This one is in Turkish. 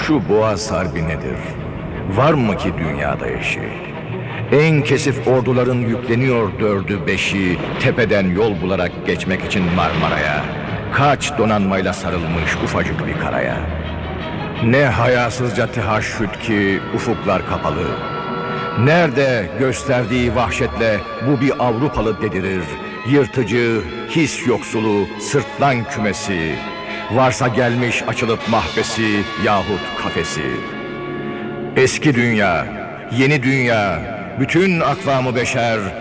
Şu boğaz harbi nedir? Var mı ki dünyada eşi? En kesif orduların yükleniyor dördü beşi, tepeden yol bularak geçmek için Marmara'ya. Kaç donanmayla sarılmış ufacık bir karaya. Ne hayasızca tehaşüt ki ufuklar kapalı. Nerede gösterdiği vahşetle bu bir Avrupalı dedirir. Yırtıcı, his yoksulu, sırtlan kümesi. Varsa gelmiş açılıp mahbesi yahut kafesi. Eski dünya, yeni dünya, bütün akvamı beşer